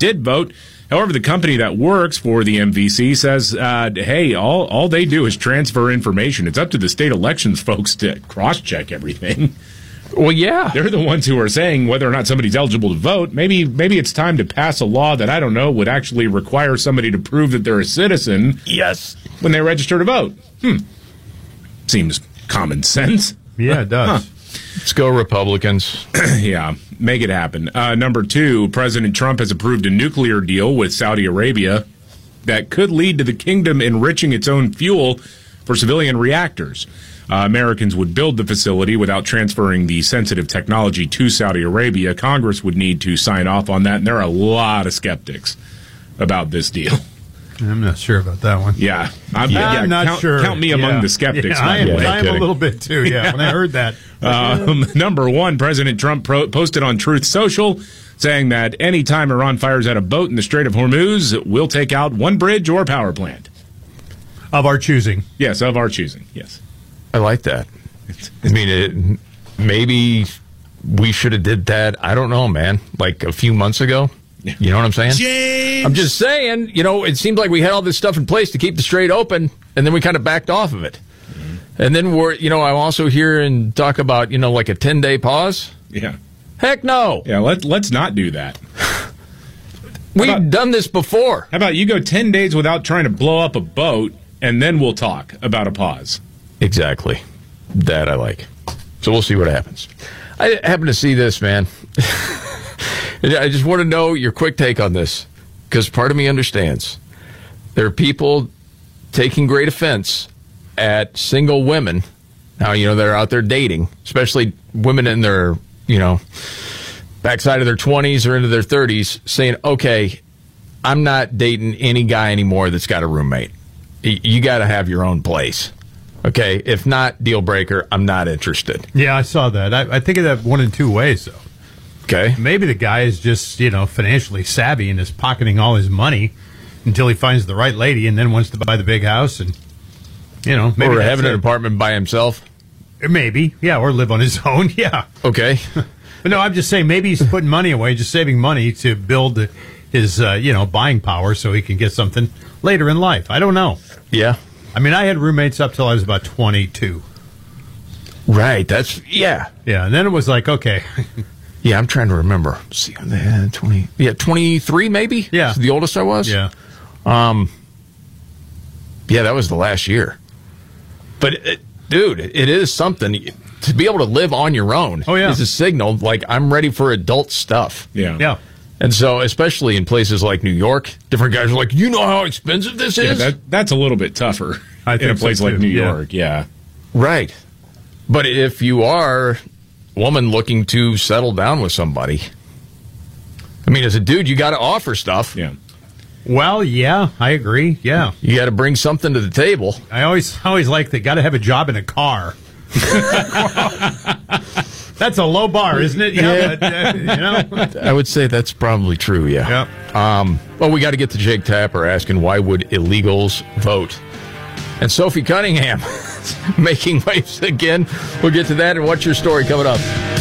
did vote. However, the company that works for the MVC says, hey, all they do is transfer information. It's up to the state elections folks to cross-check everything. Well, yeah. They're the ones who are saying whether or not somebody's eligible to vote. Maybe it's time to pass a law that, I don't know, would actually require somebody to prove that they're a citizen. Yes. When they register to vote. Seems common sense. Yeah, it does. Let's go, Republicans. Yeah, make it happen. Number 2, President Trump has approved a nuclear deal with Saudi Arabia that could lead to the kingdom enriching its own fuel for civilian reactors. Americans would build the facility without transferring the sensitive technology to Saudi Arabia. Congress would need to sign off on that, and there are a lot of skeptics about this deal. I'm not sure about that one. Yeah, I'm not sure. Count me among the skeptics. I am a little bit too. Yeah, when I heard that. Number 1, President Trump posted on Truth Social saying that any time Iran fires at a boat in the Strait of Hormuz, we'll take out one bridge or power plant. Of our choosing. Yes, of our choosing. Yes. I like that. I mean, maybe we should have did that. I don't know, man. Like a few months ago. You know what I'm saying? James! I'm just saying, it seemed like we had all this stuff in place to keep the strait open, and then we kind of backed off of it. Mm-hmm. And then I'm also hearing talk about, like a 10-day pause. Yeah. Heck no. Yeah, let's not do that. We've done this before. How about you go 10 days without trying to blow up a boat, and then we'll talk about a pause. Exactly. That I like. So we'll see what happens. I happen to see this, man. I just want to know your quick take on this, because part of me understands. There are people taking great offense at single women. Now, they're out there dating, especially women in their, backside of their 20s or into their 30s, saying, okay, I'm not dating any guy anymore that's got a roommate. You got to have your own place. Okay, if not, deal breaker, I'm not interested. Yeah, I saw that. I think of that one in two ways, though. Okay. Maybe the guy is just, financially savvy and is pocketing all his money until he finds the right lady and then wants to buy the big house and, maybe. Or having an apartment by himself. Maybe, yeah, or live on his own, yeah. Okay. But no, I'm just saying maybe he's putting money away, just saving money to build his, buying power so he can get something later in life. I don't know. Yeah. I mean, I had roommates up till I was about 22. Right. Yeah, and then it was like, okay. Yeah, I'm trying to remember. Let's see, 23 maybe? Yeah. That's the oldest I was? Yeah. Yeah, that was the last year. But, dude, it is something. To be able to live on your own is a signal, like, I'm ready for adult stuff. Yeah. Yeah. And so, especially in places like New York, different guys are like, you know how expensive this is? Yeah, that's a little bit tougher in a place like New York, yeah. Right. But if you are a woman looking to settle down with somebody, I mean, as a dude, you got to offer stuff. Yeah. Well, yeah, I agree, yeah. You got to bring something to the table. I always like they got to have a job in a car. That's a low bar, isn't it? Yeah. But, I would say that's probably true, yeah. Well, we got to get to Jake Tapper asking why would illegals vote. And Sophie Cunningham making waves again. We'll get to that and what's your story coming up.